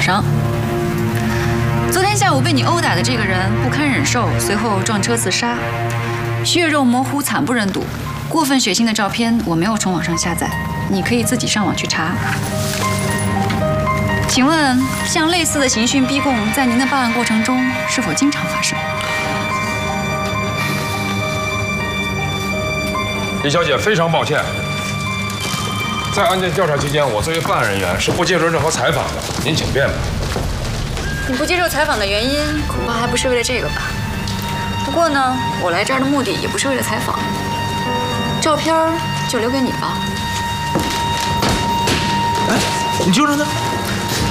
上。昨天下午被你殴打的这个人不堪忍受，随后撞车自杀，血肉模糊，惨不忍睹。过分血腥的照片我没有从网上下载，你可以自己上网去查。请问，像类似的刑讯逼供，在您的办案过程中是否经常发生？ 李小姐，非常抱歉，在案件调查期间，我作为办案人员是不接受任何采访的，您请便吧。 你不接受采访的原因，恐怕还不是为了这个吧？不过呢，我来这儿的目的也不是为了采访，照片就留给你吧。 哎，你听着呢。